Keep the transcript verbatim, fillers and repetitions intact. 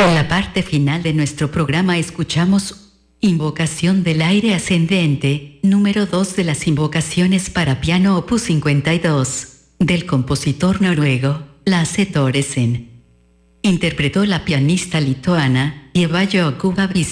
En la parte final de nuestro programa escuchamos Invocación del aire ascendente, número dos de las invocaciones para piano opus cincuenta y dos, del compositor noruego, Lasse Thoresen. Interpretó la pianista lituana Ieva Jokubaitis.